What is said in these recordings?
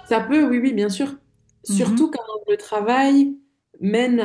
Ça peut, oui, oui, bien sûr. Mhm. Surtout quand le travail mène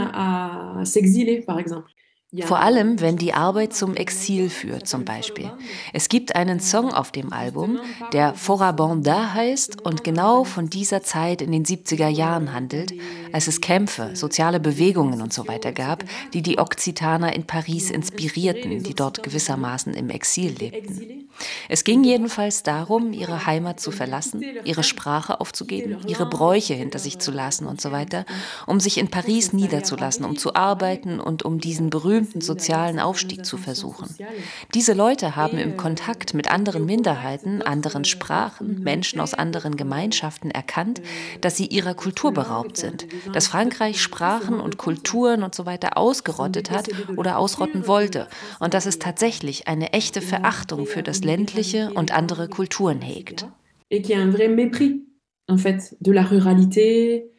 à s'exiler, par exemple. Il y Vor a allem, une wenn die chanson Arbeit zum de Exil l'album qui führt, zum s'appelle Beispiel. Follow Es gibt einen Song auf dem qui Album, justement der parle Vorabanda de ce heißt und moment dans la genau von dieser manifestation Zeit in den 70er où Jahren il y a handelt, als es les actes Kämpfe, soziale d'évitement Bewegungen und so sociaux, weiter gab, etc., die qui die ont, Okzitaner in qui Paris ont inspiré inspirierten, les die dort Occitans justement, gewissermaßen im qui Exil étaient lebten. exilés Es et ging de voir jedenfalls à quel darum, point ihre Heimat zu ils ont verlassen, quitté leur ihre terre, Sprache quitté aufzugeben, leur ihre langue, Bräuche quitté hinter leur sich zu lassen und so coutume, weiter, etc., um sich in pour Paris s'installer à niederzulassen, um Paris, zu pour travailler arbeiten und um et diesen berühmten essayer d'avoir sozialen cette Aufstieg fameuse zu ascension versuchen. sociale. Diese Leute haben Et, im Kontakt mit et anderen au contact Minderheiten, anderen d'autres Sprachen, Menschen aus minorités, anderen Gemeinschaften erkannt, dass sie ihrer d'autres Kultur langues, beraubt sind, des gens dass issus d'autres Frankreich communautés se Sprachen rendent und compte Kulturen und so weiter qu'ils sont ausgerottet hat dépossédés de leur oder ausrotten culture, que wollte la France und dass es avait tatsächlich eine echte Verachtung éradiqué, für a das voulu ländliche éradiquer les und andere langues, Kulturen hegt. etc. Et qu'il y a un vrai mépris, en fait, de la ruralité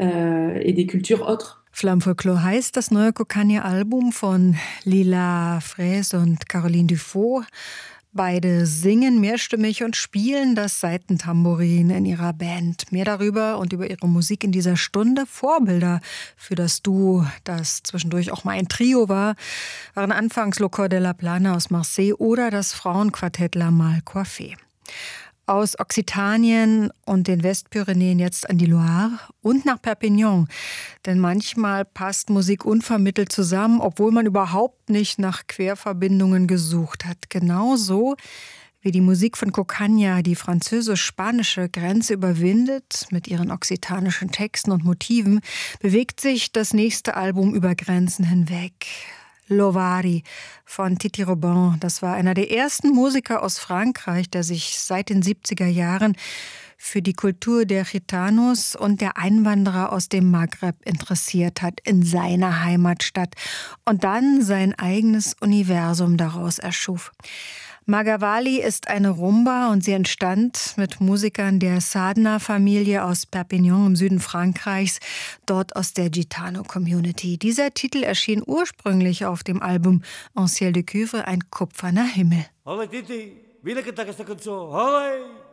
et des cultures autres. Flammfolklore heißt das neue Konkania-Album von Lila Fraisse und Caroline Dufaux. Beide singen mehrstimmig und spielen das Saitentambourin in ihrer Band. Mehr darüber und über ihre Musik in dieser Stunde. Vorbilder für das Duo, das zwischendurch auch mal ein Trio war, waren anfangs Le Cor de la Plana aus Marseille oder das Frauenquartett La Mal Coiffée. Aus Occitanien und den Westpyrenäen jetzt an die Loire und nach Perpignan. Denn manchmal passt Musik unvermittelt zusammen, obwohl man überhaupt nicht nach Querverbindungen gesucht hat. Genauso wie die Musik von Cocaña die französisch-spanische Grenze überwindet, mit ihren okzitanischen Texten und Motiven, bewegt sich das nächste Album über Grenzen hinweg. Lovari von Titi Robin. Das war einer der ersten Musiker aus Frankreich, der sich seit den 70er Jahren für die Kultur der Gitanos und der Einwanderer aus dem Maghreb interessiert hat in seiner Heimatstadt und dann sein eigenes Universum daraus erschuf. Magawali ist eine Rumba und sie entstand mit Musikern der Sadna-Familie aus Perpignan im Süden Frankreichs, dort aus der Gitano-Community. Dieser Titel erschien ursprünglich auf dem Album Un ciel de cuivre, ein kupferner Himmel. Hola Titi, viene a cantar esta canción. Hola.